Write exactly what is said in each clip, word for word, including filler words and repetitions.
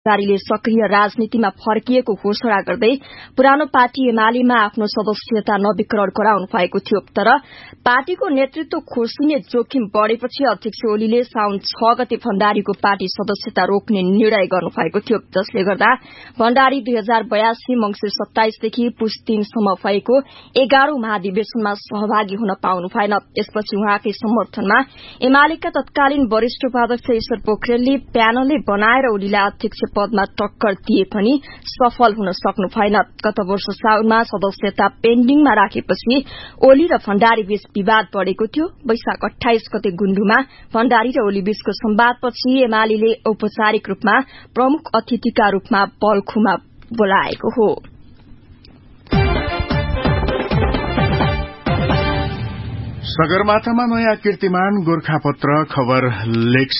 भण्डारीले सक्रिय राजनीतिमा फर्किएको घोषणा गर्दै पुरानो पार्टी एमालेमा आफ्नो सदस्यता नवीकरण गराउनु भएको थियो। तर पार्टीको नेतृत्व खोसिने जोखिम बढ़ेपछि अध्यक्ष ओलीले साउन छ गते भण्डारीको पार्टी सदस्यता रोक्ने निर्णय गर्नुभएको थियो, जसले गर्दा भण्डारी दुई हजार बयासी मंसिर सत्ताइसदेखि पुस तीनसम्म भएको एघारौं महाधिवेशनमा सहभागी हुन पाउनु भएन। यसपछि उहाँकै समर्थनमा एमालेका तत्कालीन वरिष्ठ उपाध्यक्ष ईश्वर पोखरेलले प्यानलले बनाएर ओलीलाई अध्यक्ष पदमा टक्कर दिए पनि सफल हुन सक्नु भएन। गत वर्ष साउनमा सदस्यता पेन्डिङमा राखेपछि ओली र भण्डारी बीच विवाद बढ़ेको थियो। वैशाख अठाइस गते गुण्डुमा भण्डारी र ओली बीचको संवादपछि एमालेले औपचारिक रूपमा प्रमुख अतिथिका रूपमा बल्खुमा बोलाएको हो। सगरमाथामा नयाँ कीर्तिमान गोरखापत्र खबर लेख्छ।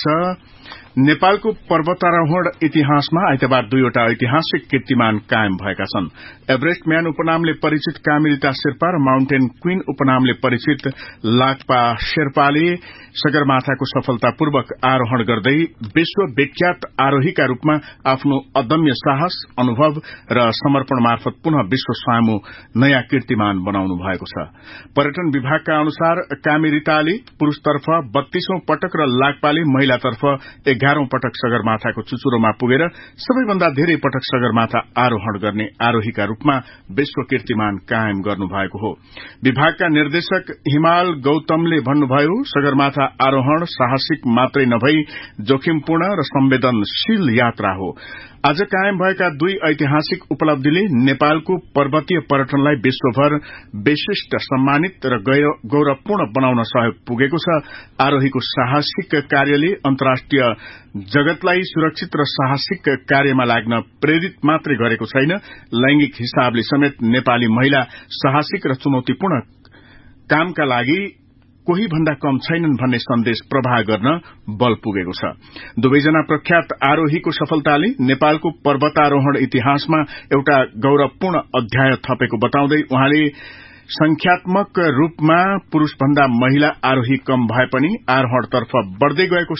नेपालको पर्वतारोहण इतिहासमा आइतबार दुईवटा ऐतिहासिक कीर्तिमान कायम भएका छन्। एभरेस्ट म्यान उपनामले परिचित कामिलिता शेर्पा र माउन्टेन क्वीन उपनामले परिचित लाक्पा शेर्पाले सगरमाथाको सफलतापूर्वक आरोहण गर्दै विश्व विख्यात आरोहीका रूपमा आफ्नो अदम्य साहस, अनुभव र समर्पण मार्फत पुनः विश्व स्वयं नयाँ कीर्तिमान बनाउनु भएको छ। पर्यटन विभागका अनुसार कामिलिताले पुरूषतर्फ बत्तीसौं पटक र लाक्पाले महिलातर्फ एघारौं पटक सगरमाथाको चुचुरोमा पुगेर सबैभन्दा धेरै पटक सगरमाथा आरोहण गर्ने आरोहीका रूपमा विश्व कीर्तिमान कायम गर्नुभएको हो। विभागका निर्देशक हिमाल गौतमले भन्नुभयो, सगरमाथा आरोहण साहसिक मात्रै नभई जोखिमपूर्ण र संवेदनशील यात्रा हो। आज कायम भएका दुई ऐतिहासिक उपलब्धिले नेपालको पर्वतीय पर्यटनलाई विश्वभर विशिष्ट, सम्मानित र गौरवपूर्ण बनाउन सहयोग पुगेको छ। आरोहीको साहसिक कार्यले अन्तर्राष्ट्रिय जगतलाई सुरक्षित र साहसिक कार्यमा लाग्न प्रेरित मात्रै गरेको छैन, लैंगिक हिसाबले समेत नेपाली महिला साहसिक र चुनौतीपूर्ण कामका लागि कोही भन्दा कम छैनन् भन्ने सन्देश प्रवाह गर्न बल पुगेको छ। दुवैजना प्रख्यात आरोहीको सफलताले नेपालको पर्वतारोहण इतिहासमा एउटा गौरवपूर्ण अध्याय थपेको बताउँदै उहाँले संख्यात्मक रूपमा पुरूषभन्दा महिला आरोही कम भए पनि आरोहणतर्फ बढ़दै गएको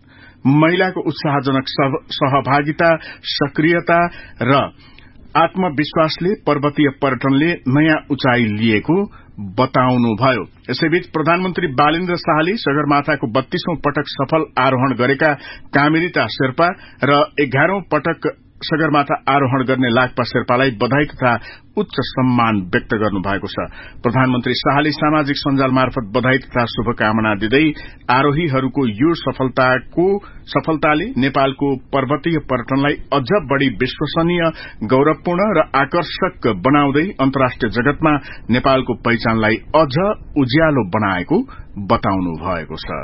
महिलाको उत्साहजनक सहभागिता, सक्रियता र आत्मविश्वासले पर्वतीय पर्यटनले नयाँ उचाइ लिएको बताउनुभयो। यसैबीच प्रधानमन्त्री बालेन्द्र शाहले सगरमाथाको बत्तीसौं पटक सफल आरोहण गरेका कामिलिता शेर्पा र एघारौं पटक सगरमाथा आरोहण गर्ने लाक्पा शेर्पालाई बधाई तथा उच्च सम्मान व्यक्त गर्नुभएको छ। प्रधानमन्त्री शाहले सामाजिक सञ्जाल मार्फत बधाई तथा शुभकामना दिँदै आरोहीहरूको यो सफलताको सफलताले नेपालको पर्वतीय पर्यटनलाई अझ बढ़ी विश्वसनीय, गौरवपूर्ण र आकर्षक बनाउँदै अन्तर्राष्ट्रिय जगतमा नेपालको पहिचानलाई अझ उज्यालो बनाएको बताउनु भएको छ।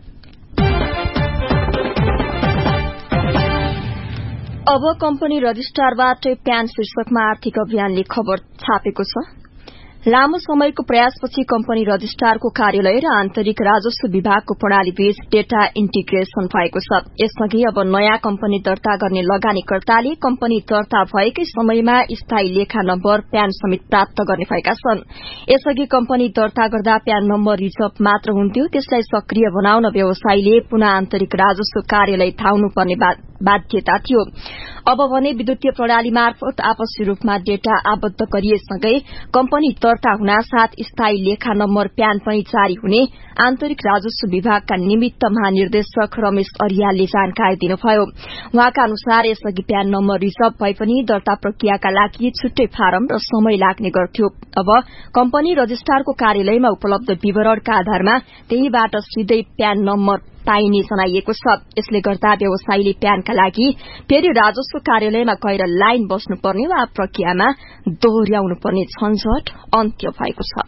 अब कम्पनी रजिस्ट्रारबाट प्यान शीर्षकमा आर्थिक अभियानले खबर छापेको छ। लामो समयको प्रयासपछि कम्पनी रजिस्ट्रारको कार्यालय र आन्तरिक राजस्व विभागको प्रणालीबीच डेटा इन्टिग्रेशन भएको छ। यसअघि अब नयाँ कम्पनी दर्ता गर्ने लगानीकर्ताले कम्पनी दर्ता भएकै समयमा स्थायी लेखा नम्बर प्यान समेत प्राप्त गर्ने भएका छन्। यसअघि कम्पनी दर्ता गर्दा प्यान नम्बर रिजर्भ मात्र हुन्थ्यो। त्यसलाई सक्रिय बनाउन व्यवसायीले पुनः आन्तरिक राजस्व कार्यालय धाउनुपर्ने बाध्यता थियो। अब भने विद्युतीय प्रणाली मार्फत आपसी रूपमा डेटा आबद्ध गरिएसँगै कम्पनी दर्ता हुनासाथ स्थायी लेखा नम्बर प्यान पनि जारी हुने आन्तरिक राजस्व विभागका निमित्त महानिर्देशक रमेश अरियालले जानकारी दिनुभयो। उहाँका अनुसार यसअघि प्यान नम्बर रिजर्भ भए पनि दर्ता प्रक्रियाका लागि छुट्टै फारम र समय लाग्ने गर्थ्यो। अब कम्पनी रजिस्ट्रारको कार्यालयमा उपलब्ध विवरणका आधारमा त्यहीबाट सिधै प्यान नम्बर पाइने जनाइएको छ। यसले गर्दा व्यवसायीले प्यानका लागि फेरि राजस्व कार्यालयमा गएर लाइन बस्नुपर्ने वा प्रक्रियामा दोहोर्याउनु पर्ने झन्झट अन्त्य भएको छ।